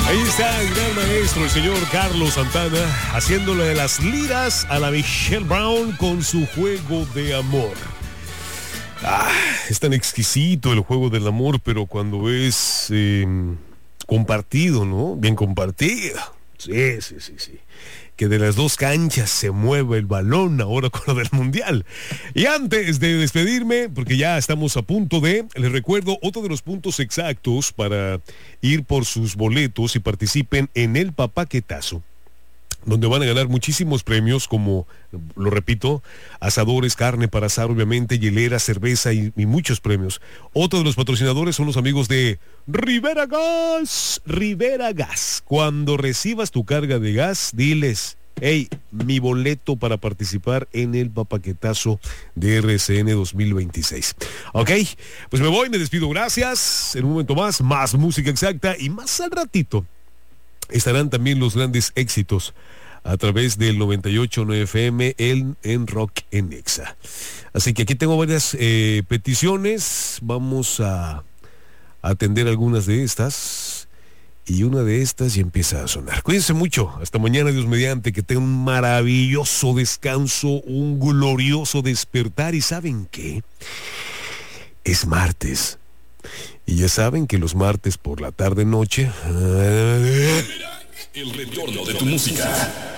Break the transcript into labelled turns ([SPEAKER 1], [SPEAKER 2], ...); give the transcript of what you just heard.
[SPEAKER 1] Ahí está el gran maestro, el señor Carlos Santana, haciéndole de las liras a la Michelle Brown con su juego de amor. Es tan exquisito el juego del amor, pero cuando es compartido, ¿no? Bien compartido. Sí. Que de las dos canchas se mueva el balón ahora con lo del Mundial. Y antes de despedirme, porque ya estamos a punto de, les recuerdo otro de los puntos exactos para ir por sus boletos y participen en el Papaquetazo, donde van a ganar muchísimos premios como, lo repito, asadores, carne para asar, obviamente, hielera, cerveza y muchos premios. Otro de los patrocinadores son los amigos de Rivera Gas. Rivera Gas. Cuando recibas tu carga de gas, diles: hey, mi boleto para participar en el Papaquetazo de RCN 2026. Ok, pues me voy, me despido, gracias. En un momento más música exacta y más al ratito estarán también los grandes éxitos a través del 98.9 FM en Rock en Exa. Así que aquí tengo varias peticiones. Vamos a atender algunas de estas. Y una de estas ya empieza a sonar. Cuídense mucho. Hasta mañana, Dios mediante. Que tengan un maravilloso descanso, un glorioso despertar. ¿Y saben qué? Es martes. Y ya saben que los martes por la tarde-noche...
[SPEAKER 2] El retorno de tu música.